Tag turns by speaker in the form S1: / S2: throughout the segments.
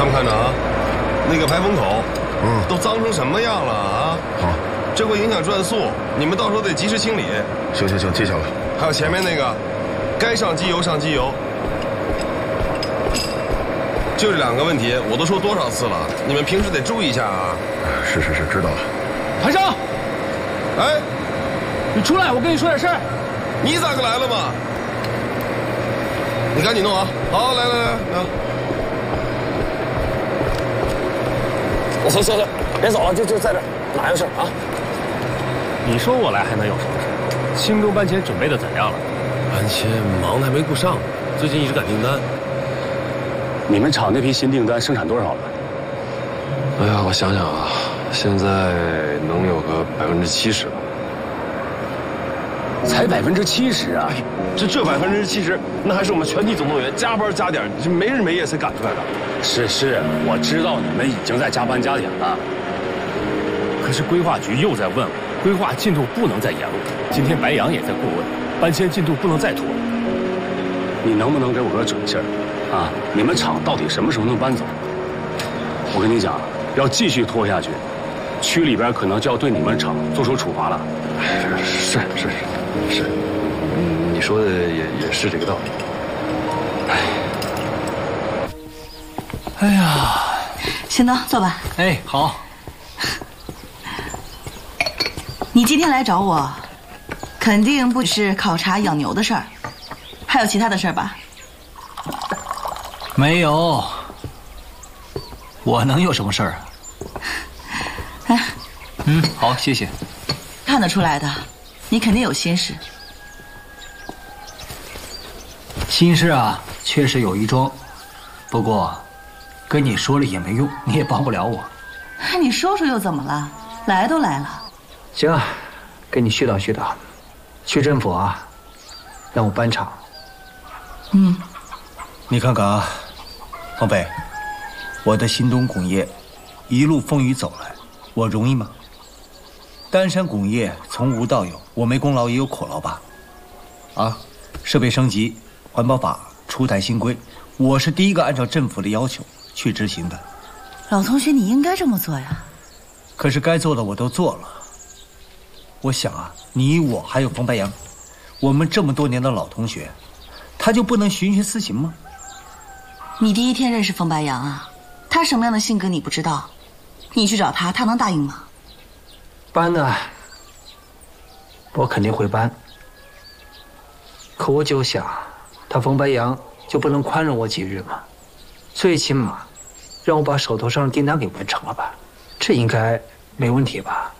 S1: 看不看着啊？那个排风口，都脏成什么样了啊？
S2: 好，
S1: 这会影响转速，你们到时候得及时清理。
S2: 行，记下了。
S1: 还有前面那个，该上机油上机油。就这2个问题，我都说多少次了，你们平时得注意一下啊。
S2: 是，知道了。
S3: 排长，
S1: 哎，
S3: 你出来，我跟你说点事儿。
S1: 你咋个来了嘛？你赶紧弄啊！好，来，
S4: 行，别走了，就在这儿，哪有事啊？
S3: 你说我来还能有什么事？新东搬迁准备的怎样了？
S5: 搬迁忙的还没顾上，最近一直赶订单。
S4: 你们厂那批新订单生产多少了？
S5: 哎呀，我想想啊，现在能有个70%吧。
S4: 才70%啊！
S5: 这70%，那还是我们全体总动员加班加点，这没日没夜才赶出来的。
S4: 是，我知道你们已经在加班加点了。
S3: 可是规划局又在问我，规划进度不能再延误。今天白杨也在过问，搬迁进度不能再拖了。
S4: 你能不能给我个准信儿？啊，你们厂到底什么时候能搬走？我跟你讲，要继续拖下去，区里边可能就要对你们厂做出处罚了。
S5: 是，你说的也是这个道理。
S6: 哎呀，
S7: 行的，坐吧。
S6: 哎，好。
S7: 你今天来找我，肯定不只是考察养牛的事儿，还有其他的事儿吧？
S6: 没有，我能有什么事儿啊？
S7: 哎，
S6: 好，谢谢。
S7: 看得出来的，你肯定有心事。
S6: 心事啊，确实有一桩，不过跟你说了也没用，你也帮不了我。
S7: 你说说又怎么了？来都来了。
S6: 行啊，给你絮叨絮叨。区政府啊，让我搬厂。你看看啊，方北，我的新东工业一路风雨走来，我容易吗？丹山工业从无到有，我没功劳也有苦劳吧？啊，设备升级，环保法出台新规，我是第一个按照政府的要求去执行的。
S7: 老同学，你应该这么做呀。
S6: 可是该做的我都做了。我想啊，你我还有冯白杨，我们这么多年的老同学，他就不能循序思行吗？
S7: 你第一天认识冯白杨啊？他什么样的性格你不知道？你去找他，他能答应吗？
S6: 搬呢，我肯定会搬。可我就想，他冯白杨就不能宽容我几日吗？最起码让我把手头上的订单给完成了吧，这应该没问题吧？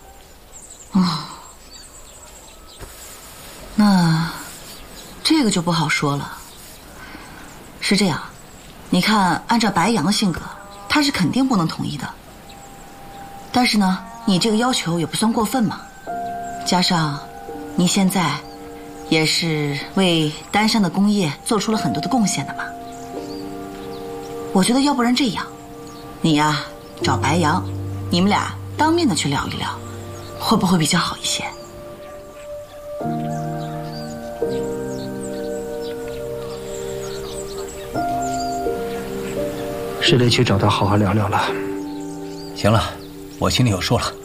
S7: 那这个就不好说了。是这样，你看，按照白杨的性格，他是肯定不能同意的。但是呢，你这个要求也不算过分嘛。加上你现在也是为丹山的工业做出了很多的贡献的嘛。我觉得要不然这样，你呀找白杨，你们俩当面的去聊一聊，会不会比较好一些？
S6: 是得去找他好好聊聊了。行了，我心里有数了。